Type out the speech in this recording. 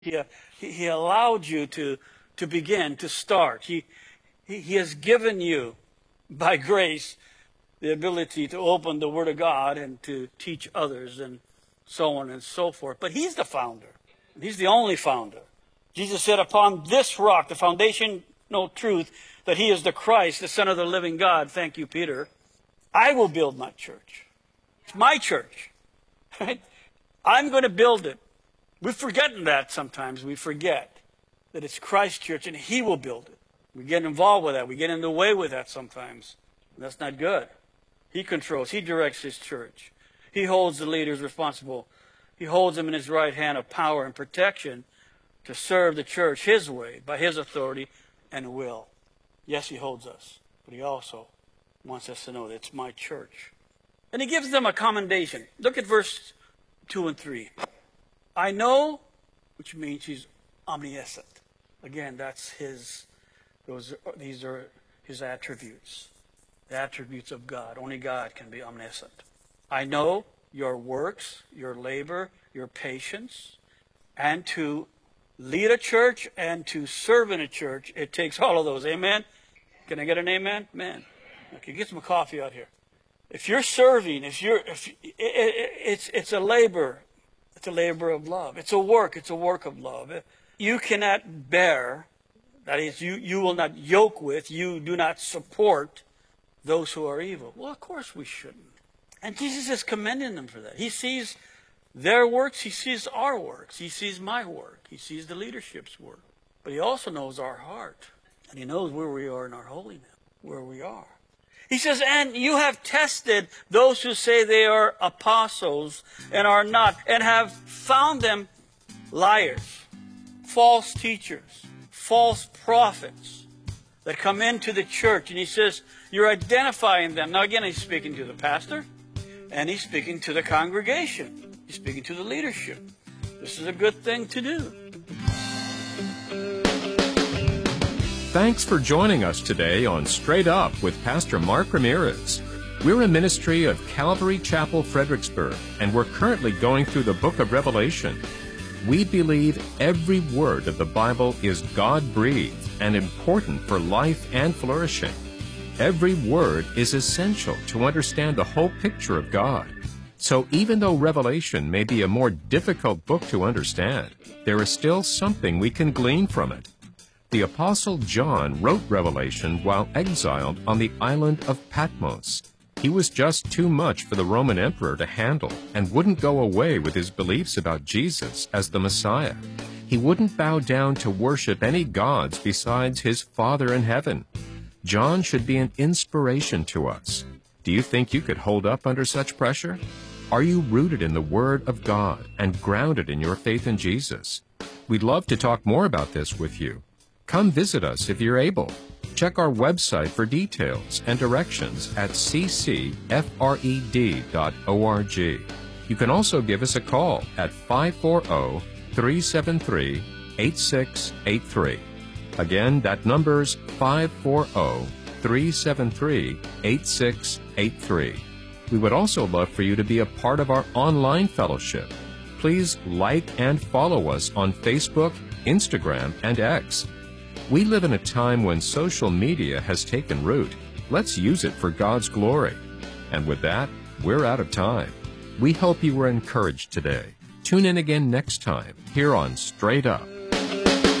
He allowed you to begin, to start. He has given you, by grace, the ability to open the Word of God and to teach others and so on and so forth. But He's the founder. He's the only founder. Jesus said, upon this rock, the foundational truth, that He is the Christ, the Son of the living God. Thank you, Peter. I will build my church. It's my church. Right? I'm going to build it. We've forgotten that sometimes. We forget that it's Christ's church and He will build it. We get involved with that. We get in the way with that sometimes. That's not good. He controls. He directs His church. He holds the leaders responsible. He holds them in His right hand of power and protection to serve the church His way, by His authority and will. Yes, He holds us, but He also wants us to know that it's my church. And He gives them a commendation. Look at verse 2 and 3. I know, which means He's omniscient. Again, that's these are His attributes. The attributes of God. Only God can be omniscient. I know your works, your labor, your patience, and to lead a church and to serve in a church, it takes all of those. Amen? Can I get an amen? Amen. Okay, get some coffee out here. If you're serving, it's a labor. It's a labor of love. It's a work of love. You cannot bear, that is, you will not yoke with, you do not support those who are evil. Well, of course we shouldn't. And Jesus is commending them for that. He sees their works, He sees our works, He sees my work, He sees the leadership's work. But He also knows our heart. And He knows where we are in our holiness, where we are. He says, and you have tested those who say they are apostles and are not, and have found them liars, false teachers, false prophets that come into the church. And He says, you're identifying them. Now again, He's speaking to the pastor, and He's speaking to the congregation. He's speaking to the leadership. This is a good thing to do. Thanks for joining us today on Straight Up with Pastor Mark Ramirez. We're a ministry of Calvary Chapel, Fredericksburg, and we're currently going through the book of Revelation. We believe every word of the Bible is God-breathed and important for life and flourishing. Every word is essential to understand the whole picture of God. So even though Revelation may be a more difficult book to understand, there is still something we can glean from it. The Apostle John wrote Revelation while exiled on the island of Patmos. He was just too much for the Roman emperor to handle and wouldn't go away with his beliefs about Jesus as the Messiah. He wouldn't bow down to worship any gods besides his Father in heaven. John should be an inspiration to us. Do you think you could hold up under such pressure? Are you rooted in the Word of God and grounded in your faith in Jesus? We'd love to talk more about this with you. Come visit us if you're able. Check our website for details and directions at ccfred.org. You can also give us a call at 540-373-8683. Again, that number's 540-373-8683. We would also love for you to be a part of our online fellowship. Please like and follow us on Facebook, Instagram, and X. We live in a time when social media has taken root. Let's use it for God's glory. And with that, we're out of time. We hope you were encouraged today. Tune in again next time here on Straight Up.